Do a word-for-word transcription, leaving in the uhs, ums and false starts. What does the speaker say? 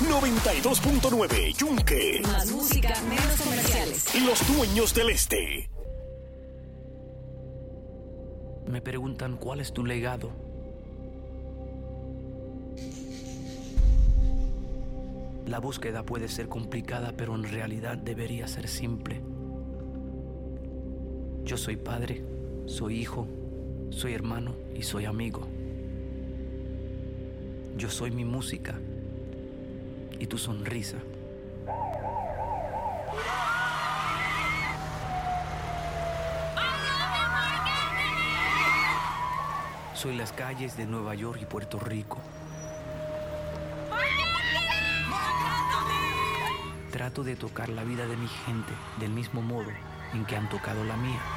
noventa y dos punto nueve Yunque. Más música, menos comerciales. Los dueños del este. Me preguntan cuál es tu legado. La búsqueda puede ser complicada, pero en realidad debería ser simple. Yo soy padre, soy hijo, soy hermano y soy amigo. Yo soy mi música y tu sonrisa. Soy las calles de Nueva York y Puerto Rico. Trato de tocar la vida de mi gente del mismo modo en que han tocado la mía.